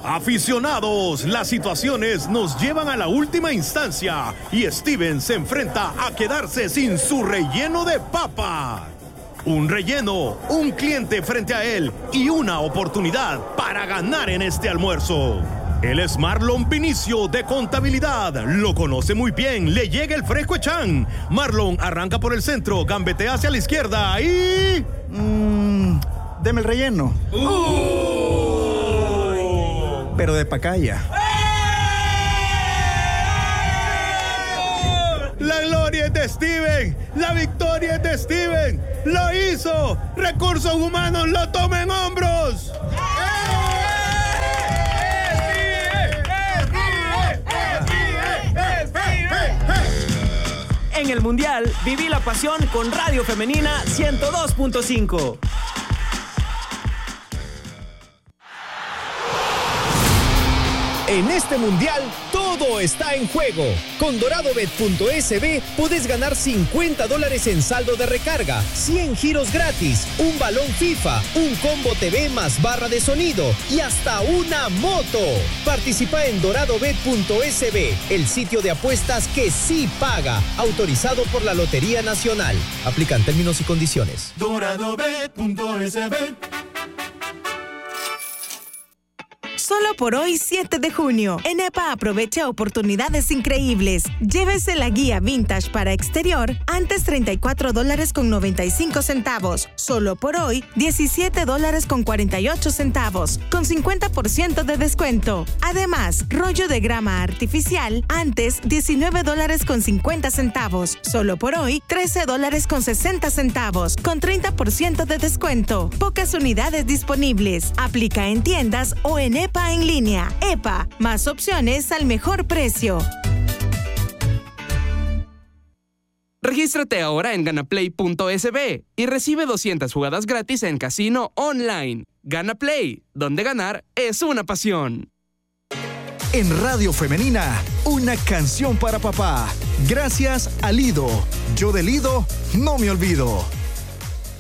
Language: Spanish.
Aficionados, las situaciones nos llevan a la última instancia y Steven se enfrenta a quedarse sin su relleno de papa. Un relleno, un cliente frente a él y una oportunidad para ganar en este almuerzo. Él es Marlon Vinicio de Contabilidad. Lo conoce muy bien. Le llega el fresco Echan. Marlon arranca por el centro, gambetea hacia la izquierda y... deme el relleno. Pero de pacaya. La gloria es de Steven. La victoria es de Steven. Lo hizo. Recursos Humanos lo toma en hombros. En el Mundial, viví la pasión con Radio Femenina 102.5. En este mundial, todo está en juego. Con doradobet.sb puedes ganar $50 en saldo de recarga, 100 giros gratis, un balón FIFA, un combo TV más barra de sonido y hasta una moto. Participa en doradobet.sb, el sitio de apuestas que sí paga, autorizado por la Lotería Nacional. Aplican términos y condiciones. doradobet.sb. Solo por hoy, 7 de junio, en EPA aprovecha oportunidades increíbles. Llévese la guía Vintage para exterior, antes $34.95. Solo por hoy, $17.48, con 50% de descuento. Además, rollo de grama artificial, antes $19.50. Solo por hoy, $13.60, con 30% de descuento. Pocas unidades disponibles. Aplica en tiendas o en EPA en línea. EPA, más opciones al mejor precio. Regístrate ahora en ganaplay.sb y recibe 200 jugadas gratis en casino online. Gana Play, donde ganar es una pasión. En Radio Femenina, una canción para papá. Gracias a Lido. Yo de Lido no me olvido.